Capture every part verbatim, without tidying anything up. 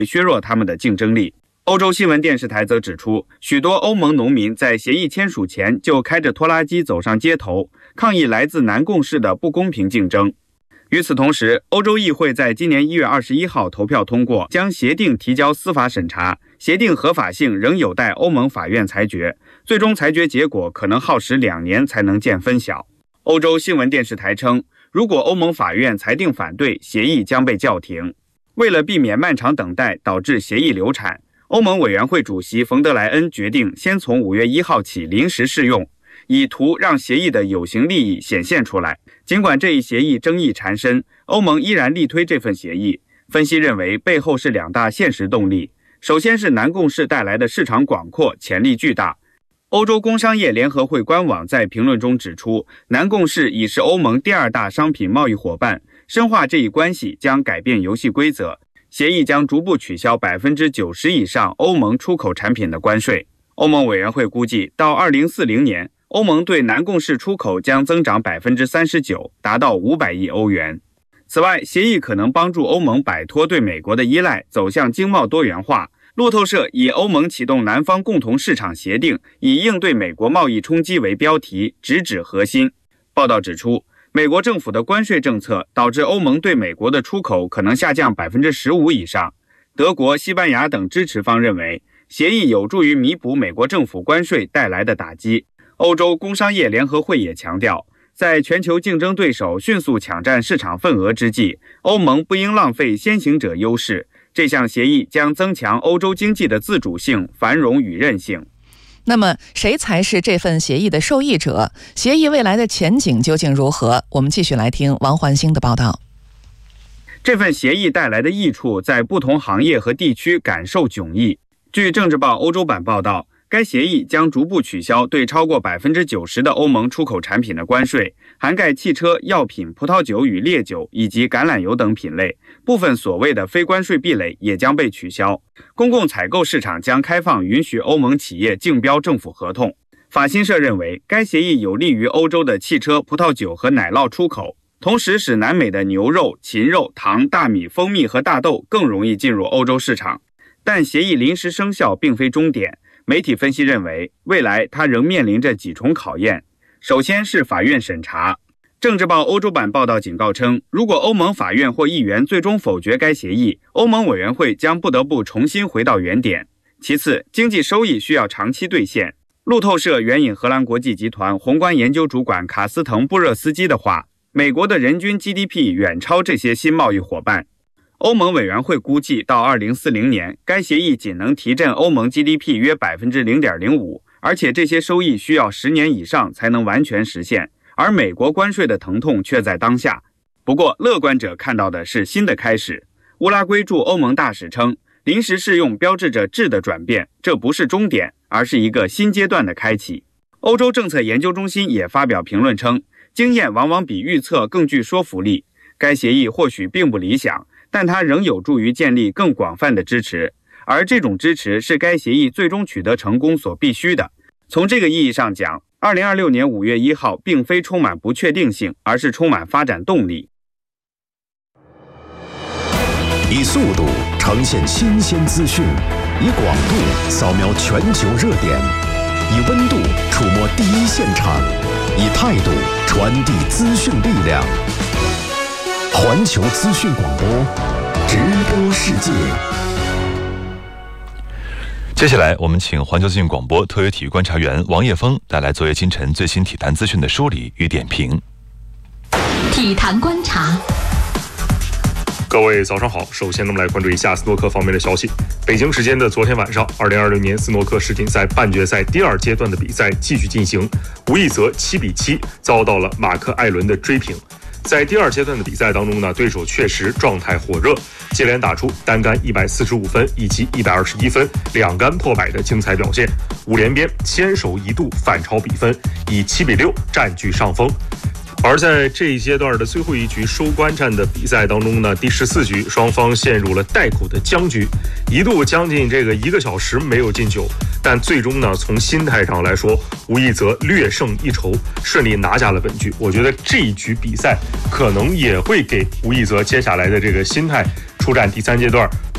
削弱他们的竞争力。欧洲新闻电视台则指出，许多欧盟农民在协议签署前就开着拖拉机走上街头，抗议来自南共识的不公平竞争。与此同时，欧洲议会在今年一月二十一号投票通过，将协定提交司法审查，协定合法性仍有待欧盟法院裁决，最终裁决结果可能耗时两年才能见分晓。欧洲新闻电视台称，如果欧盟法院裁定反对，协议将被叫停。为了避免漫长等待导致协议流产，欧盟委员会主席冯德莱恩决定先从五月一号起临时适用，以图让协议的有形利益显现出来。尽管这一协议争议缠身，欧盟依然力推这份协议。分析认为，背后是两大现实动力。首先是南共识带来的市场广阔，潜力巨大。欧洲工商业联合会官网在评论中指出，南共识已是欧盟第二大商品贸易伙伴，深化这一关系将改变游戏规则。协议将逐步取消 百分之九十 以上欧盟出口产品的关税。欧盟委员会估计，到二零四零年，欧盟对南共识出口将增长 百分之三十九， 达到五百亿欧元。此外，协议可能帮助欧盟摆脱对美国的依赖，走向经贸多元化。路透社以欧盟启动南方共同市场协定，以应对美国贸易冲击为标题，直指核心。报道指出，美国政府的关税政策导致欧盟对美国的出口可能下降 百分之十五 以上。德国、西班牙等支持方认为，协议有助于弥补美国政府关税带来的打击。欧洲工商业联合会也强调，在全球竞争对手迅速抢占市场份额之际，欧盟不应浪费先行者优势。这项协议将增强欧洲经济的自主性、繁荣与韧性。 那么，谁才是这份协议的受益者？协议未来的前景究竟如何？我们继续来听王环星的报道。 这份协议带来的益处在不同行业和地区感受迥异。据政治报欧洲版报道，该协议将逐步取消对超过 百分之九十 的欧盟出口产品的关税，涵盖汽车、药品、葡萄酒与烈酒以及橄榄油等品类。部分所谓的非关税壁垒也将被取消。公共采购市场将开放，允许欧盟企业竞标政府合同。法新社认为，该协议有利于欧洲的汽车、葡萄酒和奶酪出口，同时使南美的牛肉、禽肉、糖、大米、蜂蜜和大豆更容易进入欧洲市场。但协议临时生效并非终点。媒体分析认为，未来它仍面临着几重考验。首先是法院审查。政治报欧洲版报道警告称，如果欧盟法院或议员最终否决该协议，欧盟委员会将不得不重新回到原点。其次，经济收益需要长期兑现。路透社援引荷兰国际集团宏观研究主管卡斯滕·布热斯基的话，美国的人均 G D P 远超这些新贸易伙伴。欧盟委员会估计，到二零四零年，该协议仅能提振欧盟 G D P 约 百分之零点零五， 而且这些收益需要十年以上才能完全实现。而美国关税的疼痛却在当下。不过，乐观者看到的是新的开始。乌拉圭驻欧盟大使称，临时适用标志着质的转变，这不是终点，而是一个新阶段的开启。欧洲政策研究中心也发表评论称，经验往往比预测更具说服力。该协议或许并不理想，但它仍有助于建立更广泛的支持，而这种支持是该协议最终取得成功所必须的。从这个意义上讲，二零二六年五月一号并非充满不确定性，而是充满发展动力。 以速度呈现新鲜资讯，以广度扫描全球热点，以温度触摸第一现场，以态度传递资讯力量。环球资讯广播，直播世界。 接下来，我们请环球资讯广播特约体育观察员王叶峰带来昨夜今晨最新体坛资讯的梳理与点评。 体坛观察。 各位早上好，首先我们来关注一下斯诺克方面的消息。北京时间的昨天晚上，二零二六年斯诺克世锦赛半决赛第二阶段的比赛继续进行，吴亦泽七比七遭到了马克艾伦的追平。在第二阶段的比赛当中呢，对手确实状态火热，接连打出单杆一百四十五分以及一百二十一分，两杆破百的精彩表现。五连鞭牵手一度反超比分，以七比六占据上风。而在这一阶段的最后一局收官战的比赛当中呢，第十四局双方陷入了带苦的僵局，一度将近这个一个小时没有进球，但最终呢，从心态上来说，吴亦泽略胜一筹，顺利拿下了本局。我觉得这一局比赛可能也会给吴亦泽接下来的这个心态出战第三阶段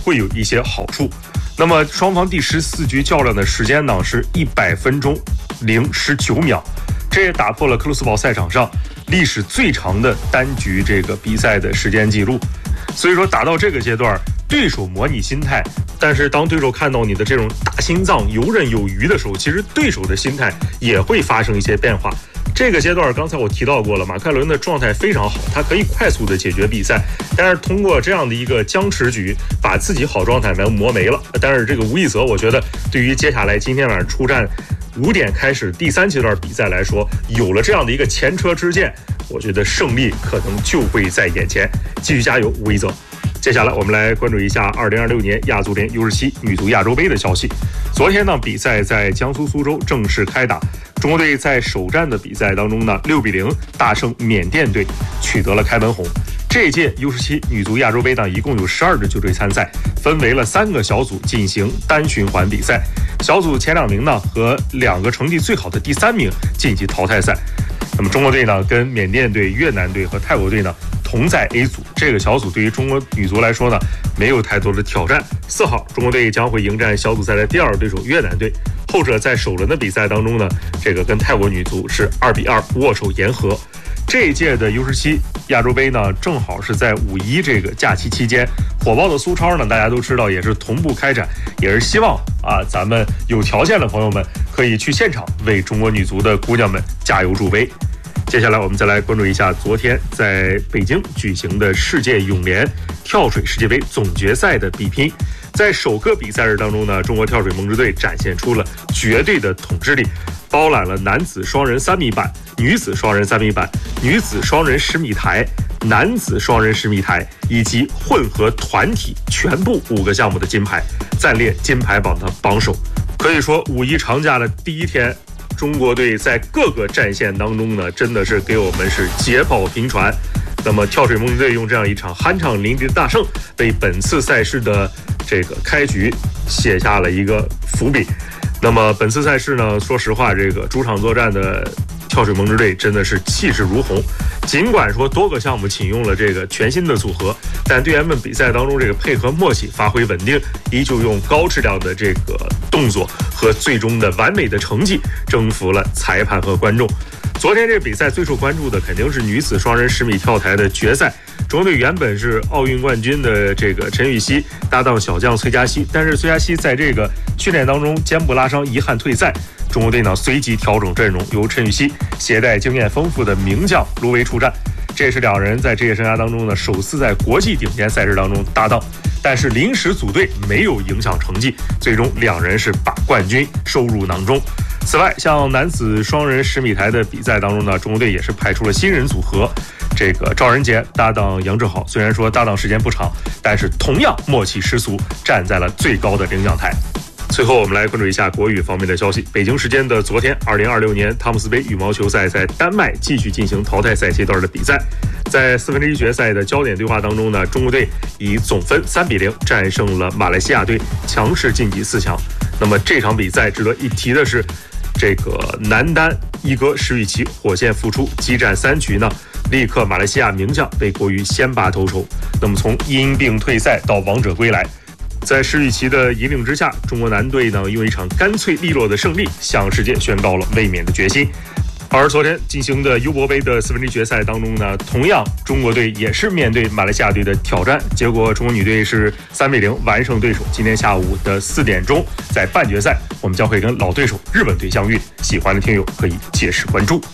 会有一些好处。那么双方第十四局较量的时间呢是一百分钟零十九秒，这也打破了克鲁斯堡赛场上历史最长的单局这个比赛的时间记录。所以说打到这个阶段，对手模拟心态，但是当对手看到你的这种大心脏游刃有余的时候，其实对手的心态也会发生一些变化。这个阶段刚才我提到过了，马克伦的状态非常好，他可以快速的解决比赛，但是通过这样的一个僵持局把自己好状态磨没了。但是这个吴亦泽，我觉得对于接下来今天晚上出战五点开始第三阶段比赛来说，有了这样的一个前车之鉴，我觉得胜利可能就会在眼前。继续加油，吴亦泽！接下来我们来关注一下二零二六年亚足联 U 十七女足亚洲杯的消息。昨天呢，比赛在江苏苏州正式开打，中国队在首战的比赛当中呢，六比零大胜缅甸队，取得了开门红。这一届 U 十七女足亚洲杯呢，一共有十二支球队参赛，分为了三个小组进行单循环比赛。小组前两名呢和两个成绩最好的第三名晋级淘汰赛。那么中国队呢跟缅甸队、越南队和泰国队呢同在 A 组，这个小组对于中国女足来说呢没有太多的挑战。四号中国队将会迎战小组赛的第二对手越南队，后者在首轮的比赛当中呢，这个跟泰国女足是二比二握手言和。这一届的 U 十七亚洲杯呢，正好是在五一这个假期期间，火爆的苏超呢，大家都知道也是同步开展，也是希望啊，咱们有条件的朋友们可以去现场为中国女足的姑娘们加油助威。接下来我们再来关注一下昨天在北京举行的世界泳联跳水世界杯总决赛的比拼。在首个比赛日当中呢，中国跳水梦之队展现出了绝对的统治力，包揽了男子双人三米板、女子双人三米板、女子双人十米台、男子双人十米台以及混合团体全部五个项目的金牌，暂列金牌榜的榜首。可以说五一长假的第一天，中国队在各个战线当中呢，真的是给我们是捷报频传。那么跳水梦之队用这样一场酣畅淋漓的大胜，为本次赛事的这个开局写下了一个伏笔。那么本次赛事呢，说实话，这个主场作战的跳水梦之队真的是气势如虹。尽管说多个项目启用了这个全新的组合，但队员们比赛当中这个配合默契发挥稳定，依旧用高质量的这个动作和最终的完美的成绩征服了裁判和观众。昨天这比赛最受关注的肯定是女子双人十米跳台的决赛。中国队原本是奥运冠军的这个陈芋汐搭档小将崔佳熙，但是崔佳熙在这个训练当中肩部拉伤，遗憾退赛。中国队呢随即调整阵容，由陈芋汐携带经验丰富的名将卢维出战。这也是两人在职业生涯当中呢首次在国际顶尖赛事当中搭档，但是临时组队没有影响成绩，最终两人是把冠军收入囊中。此外，像男子双人十米台的比赛当中呢，中国队也是派出了新人组合，这个赵仁杰搭档杨志豪，虽然说搭档时间不长，但是同样默契十足，站在了最高的领奖台。最后我们来关注一下国羽方面的消息。北京时间的昨天，二零二六年汤姆斯杯羽毛球赛在丹麦继续进行淘汰赛阶段的比赛。在四分之一决赛的焦点对话当中呢，中国队以总分三比零战胜了马来西亚队，强势晋级四强。那么这场比赛值得一提的是，这个男单一哥石宇奇火线复出，激战三局呢，立刻马来西亚名将被国羽先拔头筹。那么从因病退赛到王者归来，在石宇奇的引领之下，中国男队呢用一场干脆利落的胜利，向世界宣告了卫冕的决心。而昨天进行的优博杯的四分之一决赛当中呢，同样中国队也是面对马来西亚队的挑战，结果中国女队是三比零完胜对手。今天下午的四点钟，在半决赛，我们将会跟老对手日本队相遇，喜欢的听友可以届时关注。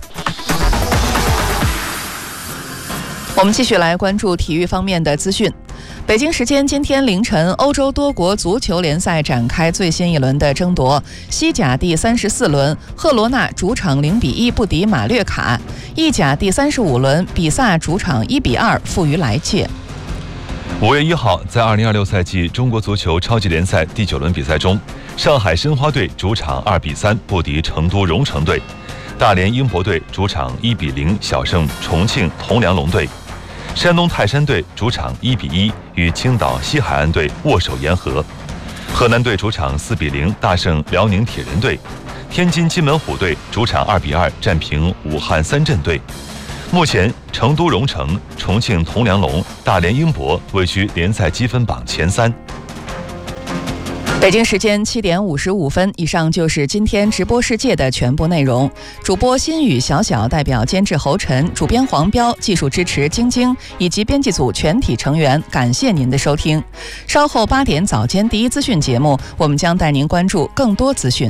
我们继续来关注体育方面的资讯。北京时间今天凌晨，欧洲多国足球联赛展开最新一轮的争夺。西甲第三十四轮，赫罗纳主场零比一不敌马略卡；意甲第三十五轮，比萨主场一比二负于莱切。 五月一号，在二零二六赛季中国足球超级联赛第九轮比赛中，上海申花队主场二比三不敌成都蓉城队，大连英博队主场一比零小胜重庆铜梁龙队。山东泰山队主场一比一与青岛西海岸队握手言和，河南队主场四比零大胜辽宁铁人队，天津金门虎队主场二比二战平武汉三镇队。目前，成都蓉城、重庆铜梁龙、大连英博位居联赛积分榜前三。 北京时间七点五十五分，以上就是今天直播世界的全部内容。主播心雨小小代表监制侯晨，主编黄彪，技术支持晶晶以及编辑组全体成员，感谢您的收听。稍后八点早间第一资讯节目，我们将带您关注更多资讯。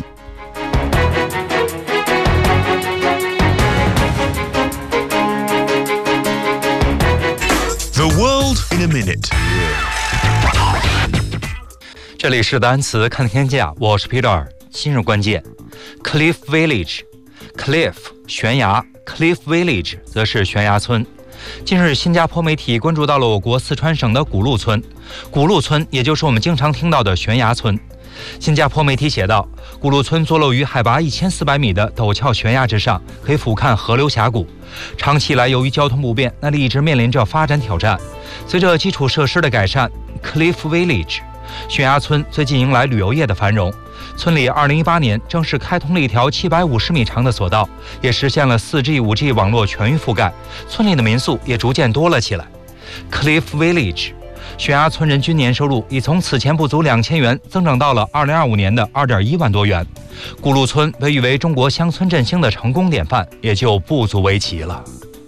The world in a minute。 这里是单词看天下，我是 Peter。今日关键 ：Cliff Village，Cliff 悬崖 ，Cliff Village 则是悬崖村。近日，新加坡媒体关注到了我国四川省的古路村，古路村也就是我们经常听到的悬崖村。新加坡媒体写道，古路村坐落于海拔一千四百米的陡峭悬崖之上，可以俯瞰河流峡谷。长期以来，由于交通不便，那里一直面临着发展挑战。随着基础设施的改善 ，Cliff Village。悬崖村最近迎来旅游业的繁荣，村里二零一八年正式开通了一条七百五十米长的索道，也实现了 四 G、五 G 网络全域覆盖，村里的民宿也逐渐多了起来。Cliff Village， 悬崖村人均年收入已从此前不足两千元增长到了二零二五年的二点一万多元。古路村被誉为中国乡村振兴的成功典范，也就不足为奇了。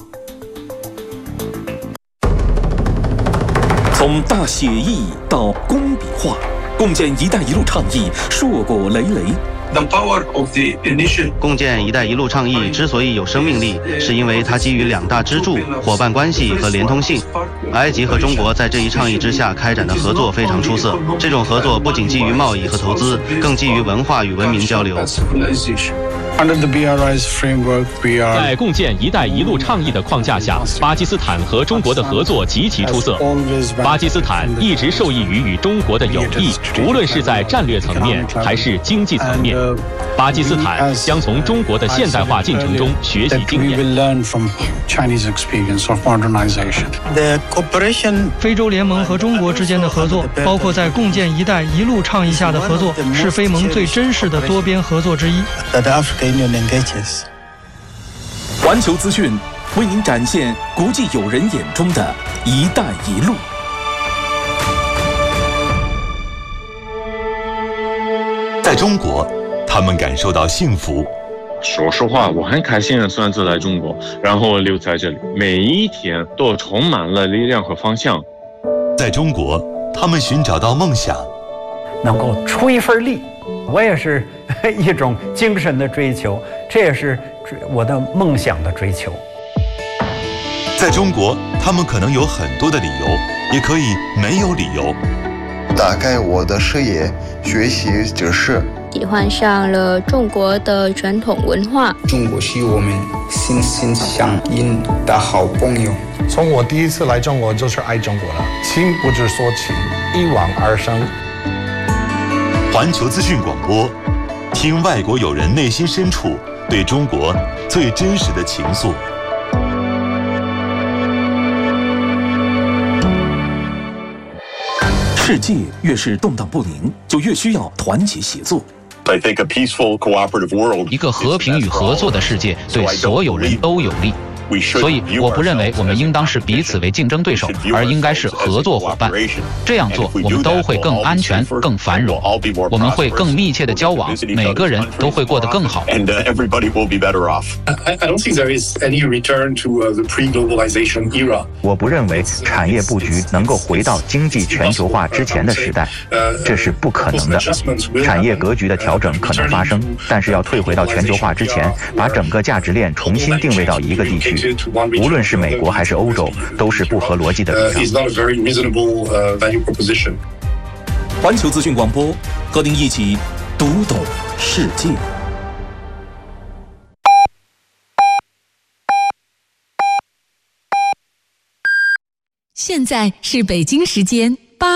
从大写意到工笔画，共建“一带一路”倡议硕果累累。 共建“一带一路”倡议之所以有生命力，是因为它基于两大支柱：伙伴关系和连通性。埃及和中国在这一倡议之下开展的合作非常出色。这种合作不仅基于贸易和投资，更基于文化与文明交流。 在共建“一带一路”倡议的框架下，巴基斯坦和中国的合作极其出色。巴基斯坦一直受益于与中国的友谊，无论是在战略层面还是经济层面。巴基斯坦将从中国的现代化进程中学习经验。 非洲联盟和中国之间的合作，包括在共建“一带一路”倡议下的合作，是非盟最真实的多边合作之一。 环球资讯为您展现国际友人眼中的一带一路。 在中国，他们感受到幸福。 说实话，我很开心的选择来中国，然后留在这里，每一天都充满了力量和方向。 在中国，他们寻找到梦想， 能够出一份力，我也是一种精神的追求，这也是我的梦想的追求。 在中国，他们可能有很多的理由，也可以没有理由。 打开我的视野，学习知识， 喜欢上了中国的传统文化。 中国是我们心心相印的好朋友。 从我第一次来中国就是爱中国了，情不知所起，一往而生。 环球资讯广播，听外国友人内心深处对中国最真实的情愫。 世界越是动荡不宁，就越需要团结协作。 一个和平与合作的世界对所有人都有利。所以我不认为我们应当视彼此为竞争对手，而应该是合作伙伴。这样做，我们都会更安全、更繁荣，我们会更密切的交往，每个人都会过得更好。 我不认为产业布局能够回到经济全球化之前的时代，这是不可能的。产业格局的调整可能发生，但是要退回到全球化之前，把整个价值链重新定位到一个地区。无论是美国还是欧洲，都是不合逻辑的比较。 环球资讯广播，和您一起读懂世界。 现在是北京时间